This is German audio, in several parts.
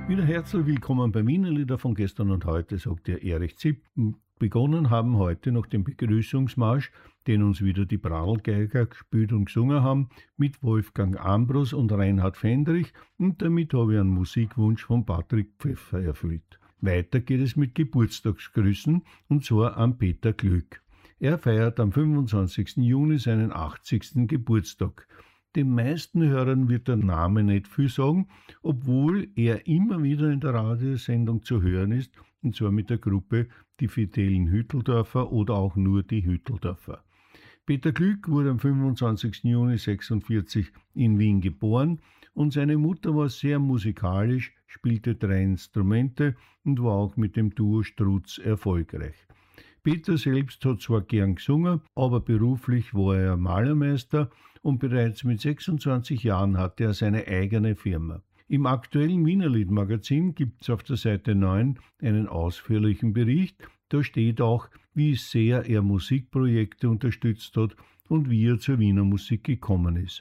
Wieder herzlich willkommen bei Wienerlieder von gestern und heute, sagt der Erich Zipp. Begonnen haben heute noch den Begrüßungsmarsch, den uns wieder die Pradelgeiger gespielt und gesungen haben, mit Wolfgang Ambros und Reinhard Fendrich, und damit habe ich einen Musikwunsch von Patrick Pfeffer erfüllt. Weiter geht es mit Geburtstagsgrüßen, und zwar an Peter Glück. Er feiert am 25. Juni seinen 80. Geburtstag. Den meisten Hörern wird der Name nicht viel sagen, obwohl er immer wieder in der Radiosendung zu hören ist, und zwar mit der Gruppe Die Fidelen Hütteldörfer oder auch nur die Hütteldörfer. Peter Glück wurde am 25. Juni 1946 in Wien geboren und seine Mutter war sehr musikalisch, spielte 3 Instrumente und war auch mit dem Duo Strutz erfolgreich. Peter selbst hat zwar gern gesungen, aber beruflich war er Malermeister und bereits mit 26 Jahren hatte er seine eigene Firma. Im aktuellen Wienerlied-Magazin gibt es auf der Seite 9 einen ausführlichen Bericht. Da steht auch, wie sehr er Musikprojekte unterstützt hat und wie er zur Wiener Musik gekommen ist.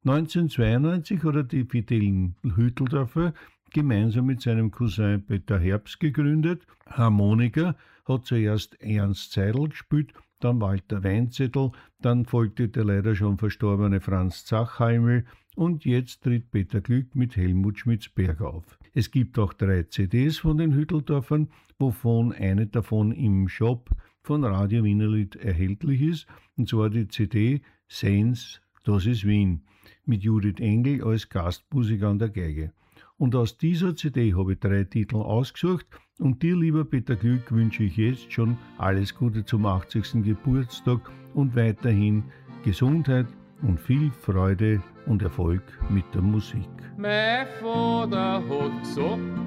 1992 hat er die Fidelen Hütteldörfer gemeinsam mit seinem Cousin Peter Herbst gegründet. Harmoniker hat zuerst Ernst Seidel gespielt, dann Walter Weinzettel, dann folgte der leider schon verstorbene Franz Zachheimel und jetzt tritt Peter Glück mit Helmut Schmitz-Berg auf. Es gibt auch 3 CDs von den Hütteldörfern, wovon eine davon im Shop von Radio Wienerlied erhältlich ist, und zwar die CD Sehens, das ist Wien, mit Judith Engel als Gastmusiker an der Geige. Und aus dieser CD habe ich 3 Titel ausgesucht, und dir, lieber Peter Glück, wünsche ich jetzt schon alles Gute zum 80. Geburtstag und weiterhin Gesundheit und viel Freude und Erfolg mit der Musik. Mein Vater hat gesagt,